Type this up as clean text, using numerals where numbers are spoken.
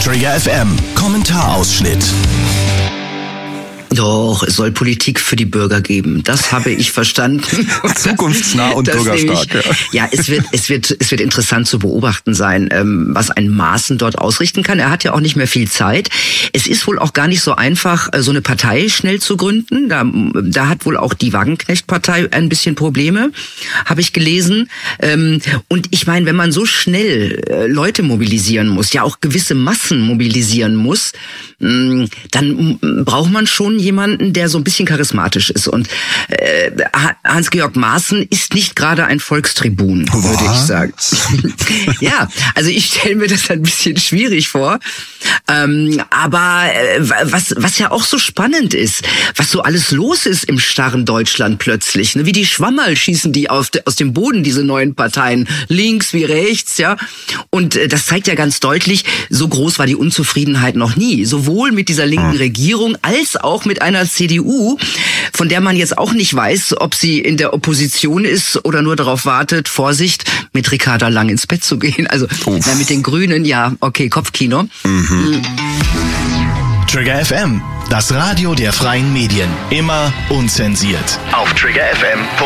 Trigger FM Kommentarausschnitt. Doch, es soll Politik für die Bürger geben. Das habe ich verstanden. Zukunftsnah und bürgerstark. Ja, es wird interessant zu beobachten sein, was ein Maaßen dort ausrichten kann. Er hat ja auch nicht mehr viel Zeit. Es ist wohl auch gar nicht so einfach, so eine Partei schnell zu gründen. Da hat wohl auch die Wagenknecht-Partei ein bisschen Probleme, habe ich gelesen. Und ich meine, wenn man so schnell Leute mobilisieren muss, ja auch gewisse Massen mobilisieren muss, dann braucht man schon jemanden, der so ein bisschen charismatisch ist. Und Hans-Georg Maaßen ist nicht gerade ein Volkstribun, würde ich sagen. Ja, also ich stelle mir das ein bisschen schwierig vor. Aber was ja auch so spannend ist, was so alles los ist im starren Deutschland plötzlich, ne? Wie die Schwammerl schießen die aus dem Boden, diese neuen Parteien, links wie rechts, ja. Und das zeigt ja ganz deutlich, so groß war die Unzufriedenheit noch nie. Sowohl mit dieser linken Regierung als auch mit einer CDU, von der man jetzt auch nicht weiß, ob sie in der Opposition ist oder nur darauf wartet, Vorsicht, mit Ricarda Lang ins Bett zu gehen. Also mit den Grünen, ja, okay, Kopfkino. Trigger FM, das Radio der freien Medien. Immer unzensiert. Auf triggerfm.de